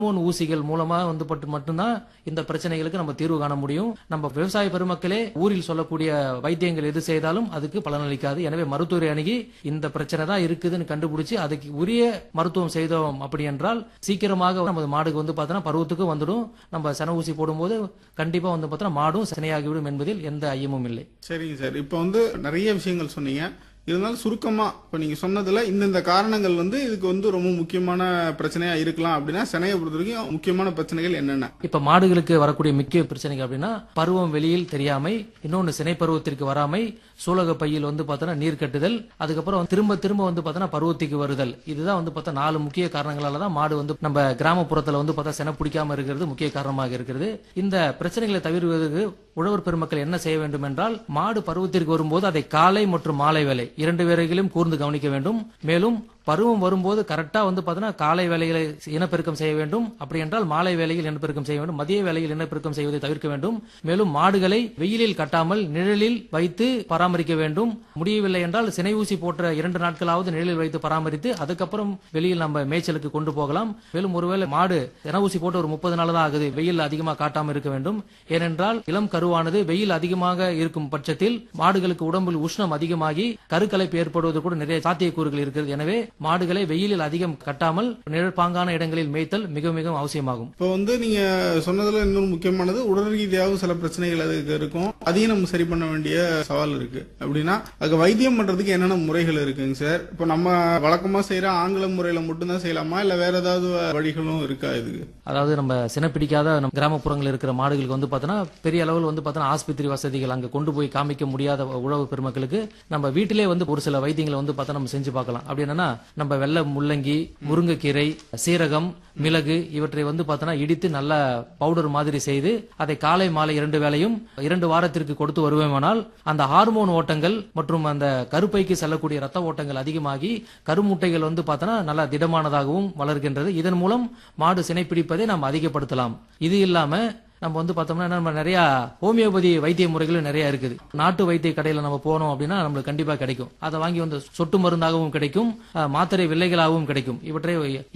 Hormone ஊசிகள் மூலமா பட்டு மட்டும்தான் இந்த பிரச்சனைகளுக்கு நம்ம தீர்வு காண முடியும். நம்ம விவசாய பெருமக்களே ஊரில் சொல்லக்கூடிய வைத்தியங்கள் எது செய்தாலும் அதுக்கு பலனளிக்காது. எனவே மருத்துவரை அணுகி இந்த பிரச்சனை தான் இருக்குதுன்னு கண்டுபிடிச்சு அதுக்கு உரிய மருத்துவம் செய்தோம் அப்படி என்றால் சீக்கிரமாக நமது மாடுக்கு பார்த்தோன்னா பருவத்துக்கு வந்துடும். நம்ம சென ஊசி போடும்போது கண்டிப்பா பார்த்தோன்னா மாடும் சினையாகிவிடும் என்பதில் எந்த ஐயமும் இல்லை. சரிங்க சார். இப்போ நிறைய விஷயங்கள் சொன்னீங்க. இருந்தாலும் சுருக்கமா இப்ப நீங்க சொன்னதுல இந்த காரணங்கள் இதுக்கு ரொம்ப முக்கியமான பிரச்சனையா இருக்கலாம் அப்படின்னா சினையை பொறுத்த வரைக்கும் முக்கியமான பிரச்சனைகள் என்னென்ன? இப்ப மாடுகளுக்கு வரக்கூடிய முக்கிய பிரச்சனைகள் அப்படின்னா பருவம் வெளியில் தெரியாமை, இன்னொன்னு சினை பருவத்திற்கு வராமை, சூலக பையில் பார்த்தோன்னா நீர் கட்டுதல், அதுக்கப்புறம் திரும்ப திரும்ப பார்த்தோன்னா பருவத்துக்கு வருதல். இதுதான் பார்த்தா 4 முக்கிய காரணங்களால தான் மாடு நம்ம கிராமப்புறத்துல பார்த்தா சினை பிடிக்காம இருக்கிறது முக்கிய காரணமாக இருக்கிறது. இந்த பிரச்சனைகளை தவிர்வதற்கு உழவர் பெருமக்கள் என்ன செய்ய வேண்டும் என்றால், மாடு பருவத்திற்கு வரும்போது அதை காலை மற்றும் மாலை வேலை 2 வேளைகளிலும் கூர்ந்து கவனிக்க வேண்டும். மேலும் பருவம் வரும்போது கரெக்டா பார்த்தோன்னா காலை வேளையில இனப்பெருக்கம் செய்ய வேண்டும். அப்படி என்றால் மாலை வேளையில் இனப்பெருக்கம் செய்ய வேண்டும். மதிய வேளையில் இனப்பெருக்கம் செய்வதை தவிர்க்க வேண்டும். மேலும் மாடுகளை வெயிலில் கட்டாமல் நிழலில் வைத்து பராமரிக்க வேண்டும். முடியவில்லை என்றால் சினை ஊசி போட்ட 2 நாட்களாவது நிழலில் வைத்து பராமரித்து அதுக்கப்புறம் வெளியில் நம்ம மேய்ச்சலுக்கு கொண்டு போகலாம். மேலும் ஒருவேளை மாடு சினை ஊசி போட்டு ஒரு 30 நாள் தான் ஆகுது, வெயில் அதிகமாக காட்டாமல் இருக்க வேண்டும். ஏனென்றால் இளம் கருவானது வெயில் அதிகமாக இருக்கும் பட்சத்தில் மாடுகளுக்கு உடம்பில் உஷ்ணம் அதிகமாகி கருக்கலைப்பு ஏற்படுவது கூட நிறைய சாத்தியக்கூறுகள் இருக்கிறது. எனவே மாடுகளை வெயிலில் அதிகம் கட்டாமல் நிழற்பாங்கான இடங்களில் மேய்த்தல் மிக மிக அவசியமாகும். இப்போ நீங்க சொன்னதுல இன்னொரு முக்கியமானது உடல் ரீதியாகவும் சில பிரச்சனைகள் அதுக்கு இருக்கும். அதையும் நம்ம சரி பண்ண வேண்டிய சவால் இருக்கு. அப்படின்னா அதுக்கு வைத்தியம் பண்றதுக்கு என்னென்ன முறைகள் இருக்குங்க சார்? இப்போ நம்ம வழக்கமா செய்யற ஆங்கில முறையில மட்டும்தான் செய்யலாமா இல்ல வேற ஏதாவது வழிகளும் இருக்கா இதுக்கு? அதாவது நம்ம சினைப்பிடிக்காத கிராமப்புறங்கள் இருக்கிற மாடுகளுக்கு பார்த்தோன்னா பெரிய அளவில் பார்த்தோன்னா ஆஸ்பத்திரி வசதிகள் அங்க கொண்டு போய் காமிக்க முடியாத உழவு பெருமக்களுக்கு நம்ம வீட்டிலே ஒரு சில வைத்தியங்களை பார்த்தா நம்ம செஞ்சு பார்க்கலாம். அப்படி என்னன்னா நம்ம வெள்ளை முள்ளங்கி, முருங்கைக்கீரை, சீரகம், மிளகு இவற்றை பார்த்தோன்னா இடித்து நல்ல பவுடர் மாதிரி செய்து அதை காலை மாலை 2 வேளையும் 2 வாரத்திற்கு கொடுத்து வருவோமானால் அந்த ஹார்மோன் ஓட்டங்கள் மற்றும் அந்த கருப்பைக்கு செல்லக்கூடிய ரத்த ஓட்டங்கள் அதிகமாகி கருமுட்டைகள் பார்த்தோன்னா நல்லா திடமானதாகவும் வளர்கின்றது. இதன் மூலம் மாடு சினைப்பிடிப்பதை நாம் அதிகப்படுத்தலாம். இது இல்லாம நம்ம பார்த்தோம்னா நம்ம நிறைய ஹோமியோபதி வைத்திய முறைகளும் நிறைய இருக்குது. நாட்டு வைத்திய கடையில நம்ம போனோம் அப்படின்னா நம்மளுக்கு கண்டிப்பா கிடைக்கும். அதை வாங்கி சொட்டு மருந்தாகவும் கிடைக்கும், மாத்திரை வில்லைகளாகவும் கிடைக்கும். இவற்றை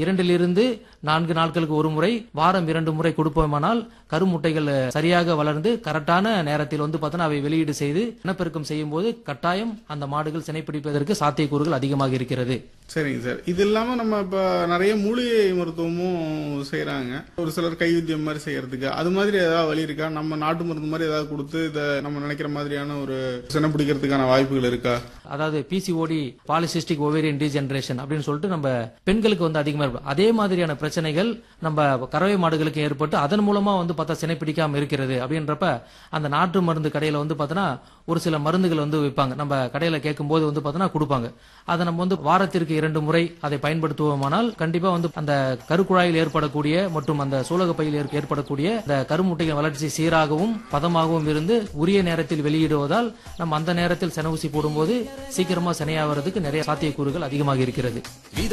2 to 4 நாட்களுக்கு ஒரு முறை, வாரம் 2 முறை கொடுப்போமானால் கருமுட்டைகள் சரியாக வளர்ந்து கரெக்டான நேரத்தில் பார்த்தோன்னா அவை வெளியீடு செய்து இனப்பெருக்கம் செய்யும் போது கட்டாயம் அந்த மாடுகள் சினைப்பிடிப்பதற்கு சாத்தியக்கூறுகள் அதிகமாக இருக்கிறது. சரிங்க சார். இது இல்லாம நம்ம இப்ப நிறைய மூலிகை மருத்துவமும் செய்யறாங்க. ஒரு சிலர் கைவித்தியம் மாதிரி செய்யறதுக்கு அது மாதிரி ஏதாவது வழி இருக்கா? நம்ம நாட்டு மருந்து மாதிரி ஏதாவது கொடுத்து இதை நம்ம நினைக்கிற மாதிரியான ஒரு சினை பிடிக்கிறதுக்கான வாய்ப்புகள் இருக்கா? அதாவது பிசிஓடி, பாலிசிஸ்டிக் ஓவேரியன் டீஜெனரேஷன் அப்படின்னு சொல்லிட்டு நம்ம பெண்களுக்கு அதிகமா இருக்கும். அதே மாதிரியான பிரச்சனைகள் நம்ம கறவை மாடுகளுக்கு ஏற்பட்டு அதன் மூலமா பார்த்தா சினை பிடிக்காம இருக்கிறது அப்படின்றப்ப அந்த நாட்டு மருந்து கடையில பார்த்தோன்னா ஒரு சில மருந்துகள் வைப்பாங்க. நம்ம கடையில கேட்கும் போது பார்த்தோன்னா கொடுப்பாங்க. அதை நம்ம வாரத்திற்கு 2 முறை அதை பயன்படுத்துவோமானால் கண்டிப்பா அந்த கருக்குழாயில் ஏற்படக்கூடிய மற்றும் அந்த சூலக பையில் ஏற்படக்கூடிய அந்த கருமுட்டையின் வளர்ச்சி சீராகவும் பதமாகவும் இருந்து உரிய நேரத்தில் வெளியிடுவதால் நம்ம அந்த நேரத்தில் சினை ஊசி போடும்போது சீக்கிரமா சினையாவதுக்கு நிறைய சாத்தியக்கூறுகள் அதிகமாக இருக்கிறது.